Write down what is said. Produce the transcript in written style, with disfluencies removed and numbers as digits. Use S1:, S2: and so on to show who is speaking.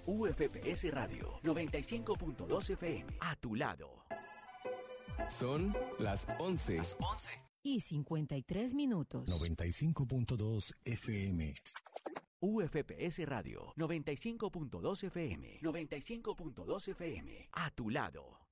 S1: UFPS Radio 95.2 FM. A tu lado.
S2: Son las 11.
S3: Y 53 minutos.
S2: 95.2 FM.
S1: UFPS Radio 95.2 FM. 95.2 FM. A tu lado.